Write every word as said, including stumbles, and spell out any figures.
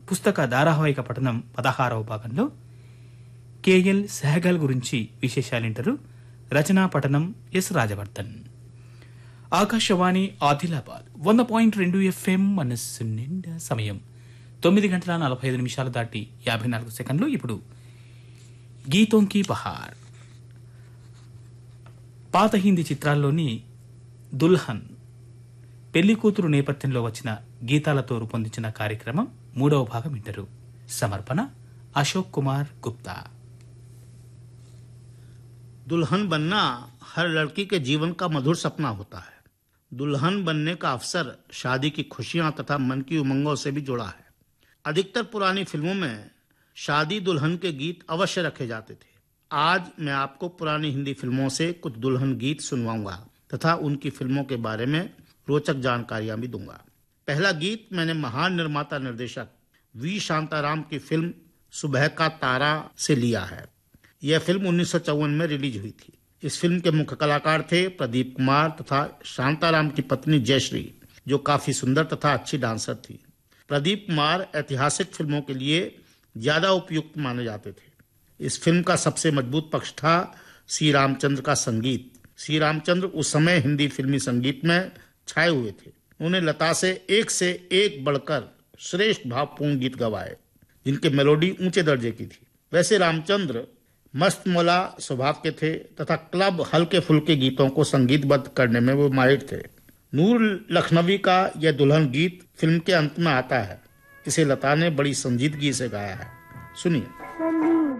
పుస్తక ధారావాహిక పఠనం పదహారవ భాగంలో కేఎల్ సెహగల్ గురించి విశేషాలింటారు. రచనా పఠనం ఎస్ రాజవర్ధన్. ఆకాశవాణి ఆదిలాబాద్ వంద పాయింట్ రెండు ఎఫ్ఎం మనస్సు నిండా. సమయం తొమ్మిది గంటల నలభై ఐదు నిమిషాలు దాటి యాభై నాలుగు సెకండ్లు. ఇప్పుడు గీతోంకి బహార్. పాత హిందీ చిత్రాల్లోని దుల్హన్ పెళ్లి కూతురు నేపథ్యంలో వచ్చిన గీతాలతో రూపొందించిన కార్యక్రమం మూడవ భాగం వింటారు. సమర్పణ అశోక్ కుమార్ గుప్తా. दुल्हन बनना हर लड़की के जीवन का मधुर सपना होता है. दुल्हन बनने का अवसर शादी की खुशियां तथा मन की उमंगों से भी जुड़ा है. अधिकतर पुरानी फिल्मों में शादी दुल्हन के गीत अवश्य रखे जाते थे. आज मैं आपको पुरानी हिंदी फिल्मों से कुछ दुल्हन गीत सुनवाऊंगा तथा उनकी फिल्मों के बारे में रोचक जानकारियां भी दूंगा. पहला गीत मैंने महान निर्माता निर्देशक वी शांताराम की फिल्म सुबह का तारा से लिया है. यह फिल्म उन्नीस सौ चौवन में रिलीज हुई थी. इस फिल्म के मुख्य कलाकार थे प्रदीप कुमार तथा शांताराम की पत्नी जयश्री, जो काफी सुंदर तथा अच्छी डांसर थी. प्रदीप कुमार ऐतिहासिक फिल्मों के लिए ज्यादा उपयुक्त माने जाते थे. इस फिल्म का सबसे मजबूत पक्ष था श्री रामचंद्र का संगीत. श्री रामचंद्र उस समय हिंदी फिल्मी संगीत में छाए हुए थे. उन्हें लता से एक से एक बढ़कर श्रेष्ठ भावपूर्ण गीत गवाए, जिनके मेलोडी ऊंचे दर्जे की थी. वैसे रामचंद्र मस्त मौला स्वभाव के थे तथा क्लब हल्के फुल्के गीतों को संगीतबद्ध करने में वो माहिर थे. नूर लखनवी का यह दुल्हन गीत फिल्म के अंत में आता है. इसे लता ने बड़ी संजीदगी से गाया है. सुनिए.